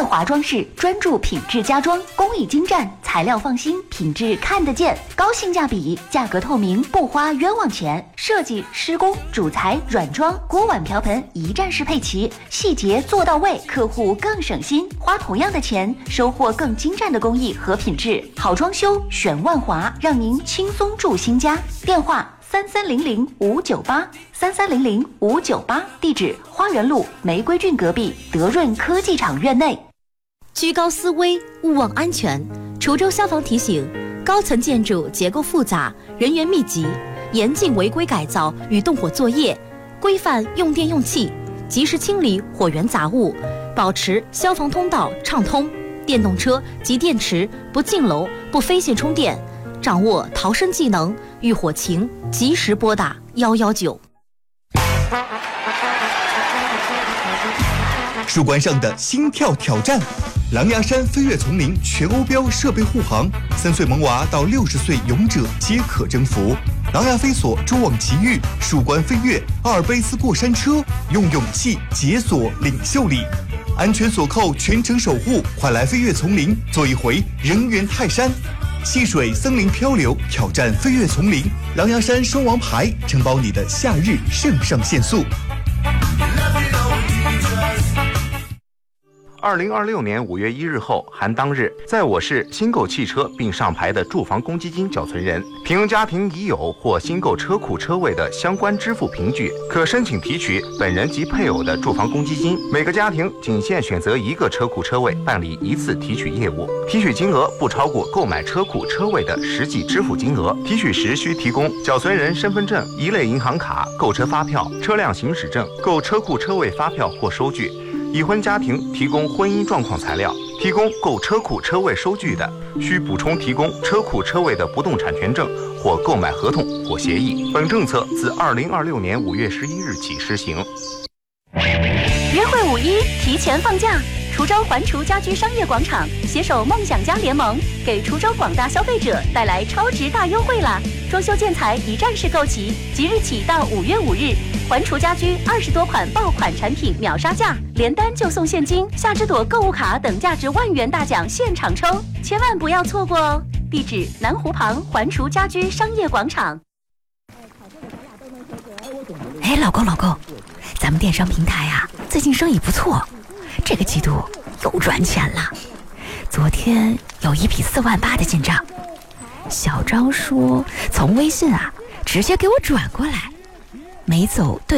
华装饰专注品质家装，工艺精湛，材料放心，品质看得见，高性价比，价格透明，不花冤枉钱。设计、施工、主材、软装、锅碗瓢盆一站式配齐，细节做到位，客户更省心，花同样的钱，收获更精湛的工艺和品质。好装修选万华，让您轻松住新家。电话3300-598，3300-598，地址花园路玫瑰郡隔壁德润科技厂院内。 居高思危，勿忘安全。滁州消防提醒：高层建筑结构复杂，人员密集，严禁违规改造与动火作业，规范用电用气，及时清理火源杂物，保持消防通道畅通。电动车及电池不进楼、不飞线充电，掌握逃生技能，遇火情及时拨打119。 树冠上的心跳挑战，狼牙山飞跃丛林全欧标设备护航，3岁萌娃到60岁勇者皆可征服。狼牙飞索蛛网奇遇，树冠飞跃，阿尔卑斯过山车，用勇气解锁领袖力。安全锁扣，全程守护，快来飞跃丛林，做一回人猿泰山。戏水森林漂流，挑战飞跃丛林，狼牙山双王牌承包你的夏日肾上腺素。 2026年5月1日后含当日，在我市新购汽车并上牌的住房公积金缴存人，凭用家庭已有或新购车库车位的相关支付凭据，可申请提取本人及配偶的住房公积金。每个家庭仅限选择一个车库车位办理一次提取业务，提取金额不超过购买车库车位的实际支付金额。提取时需提供缴存人身份证、一类银行卡、购车发票、车辆行驶证、购车库车位发票或收据。已婚家庭提供婚姻状况材料，提供购车库车位收据的，需补充提供车库车位的不动产权证或购买合同或协议。本政策自2026年5月11日起施行。 约会5·1提前放假，滁州环滁家居商业广场携手梦想家联盟，给滁州广大消费者带来超值大优惠啦！装修建材一站式购齐，即日起到5月5日，环滁家居20多款爆款产品秒杀价，连单就送现金、夏之朵购物卡等价值万元大奖现场抽，千万不要错过哦！地址：南湖旁环滁家居商业广场。 哎，老公，咱们电商平台啊，最近生意不错，这个季度又赚钱了。昨天有一笔4万8的进账，小张说从微信啊直接给我转过来，没走对